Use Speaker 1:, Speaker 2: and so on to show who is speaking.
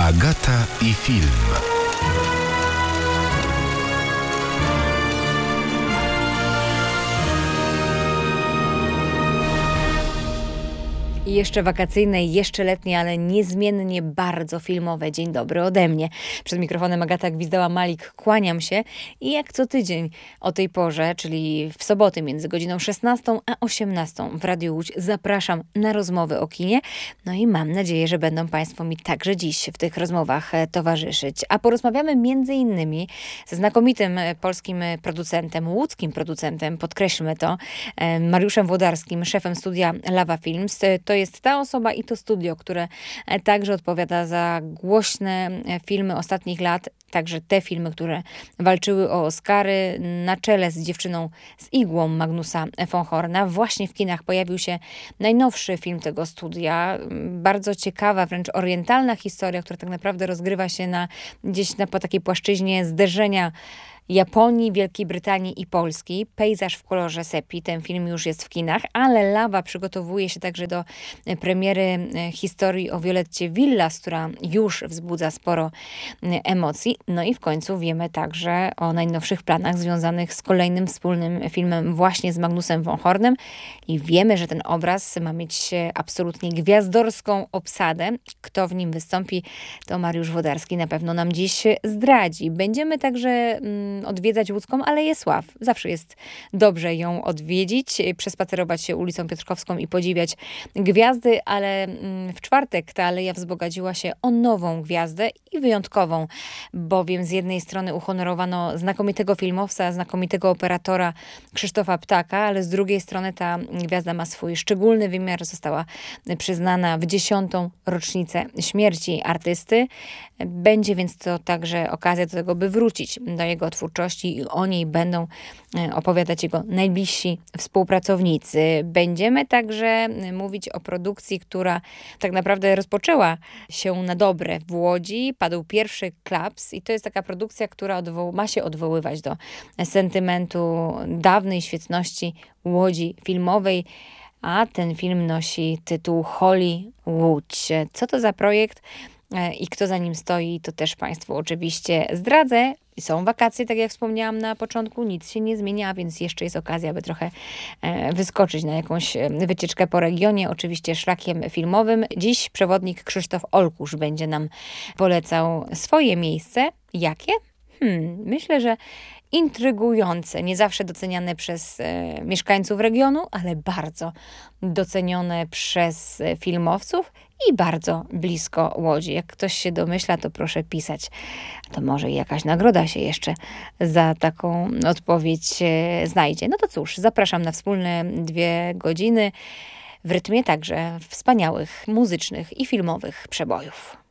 Speaker 1: Agata i film.
Speaker 2: I jeszcze wakacyjne, jeszcze letnie, ale niezmiennie bardzo filmowe. Dzień dobry ode mnie. Przed mikrofonem Agata Gwizdała-Malik, kłaniam się i jak co tydzień o tej porze, czyli w soboty między godziną 16 a 18 w Radiu Łódź zapraszam na rozmowy o kinie. No i mam nadzieję, że będą Państwo mi także dziś w tych rozmowach towarzyszyć. A porozmawiamy między innymi ze znakomitym polskim producentem, łódzkim producentem, podkreślmy to, Mariuszem Włodarskim, szefem studia Lawa Films. To jest ta osoba i to studio, które także odpowiada za głośne filmy ostatnich lat, także te filmy, które walczyły o Oscary. Na czele z Dziewczyną z igłą Magnusa von Horna. Właśnie w kinach pojawił się najnowszy film tego studia. Bardzo ciekawa, wręcz orientalna historia, która tak naprawdę rozgrywa się po takiej płaszczyźnie zderzenia Japonii, Wielkiej Brytanii i Polski. Pejzaż w kolorze sepi. Ten film już jest w kinach, ale Lawa przygotowuje się także do premiery historii o Violetcie Villas, która już wzbudza sporo emocji. No i w końcu wiemy także o najnowszych planach związanych z kolejnym wspólnym filmem właśnie z Magnusem von Hornem. I wiemy, że ten obraz ma mieć absolutnie gwiazdorską obsadę. Kto w nim wystąpi, to Mariusz Włodarski na pewno nam dziś zdradzi. Będziemy także odwiedzać Łódzką Aleję Sław. Zawsze jest dobrze ją odwiedzić, przespacerować się ulicą Piotrkowską i podziwiać gwiazdy, ale w czwartek ta aleja wzbogaciła się o nową gwiazdę i wyjątkową, bowiem z jednej strony uhonorowano znakomitego filmowca, znakomitego operatora Krzysztofa Ptaka, ale z drugiej strony ta gwiazda ma swój szczególny wymiar. Została przyznana w 10. rocznicę śmierci artysty. Będzie więc to także okazja do tego, by wrócić do jego twórczości i o niej będą opowiadać jego najbliżsi współpracownicy. Będziemy także mówić o produkcji, która tak naprawdę rozpoczęła się na dobre w Łodzi. Padł pierwszy klaps i to jest taka produkcja, która ma się odwoływać do sentymentu dawnej świetności Łodzi filmowej, a ten film nosi tytuł Hollywood. Co to za projekt i kto za nim stoi, to też Państwu oczywiście zdradzę. Są wakacje, tak jak wspomniałam na początku, nic się nie zmienia, więc jeszcze jest okazja, by trochę wyskoczyć na jakąś wycieczkę po regionie, oczywiście szlakiem filmowym. Dziś przewodnik Krzysztof Olkusz będzie nam polecał swoje miejsce. Jakie? Myślę, że intrygujące, nie zawsze doceniane przez mieszkańców regionu, ale bardzo docenione przez filmowców i bardzo blisko Łodzi. Jak ktoś się domyśla, to proszę pisać. To może jakaś nagroda się jeszcze za taką odpowiedź znajdzie. No to cóż, zapraszam na wspólne 2 godziny w rytmie także wspaniałych muzycznych i filmowych przebojów.